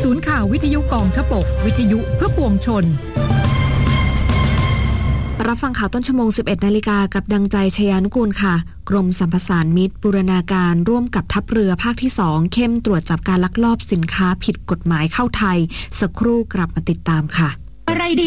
ศูนย์ข่าววิทยุกองทพบกวิทยุเพื่อปวงชนรับฟังข่าวต้นชั่วโมง 11 นาฬิกากับดังใจชยานุกูลค่ะกรมสรรพสานมิตรบูรณาการร่วมกับทัพเรือภาคที่ 2เข้มตรวจจับการลักลอบสินค้าผิดกฎหมายเข้าไทยสักครู่กลับมาติดตามค่ะ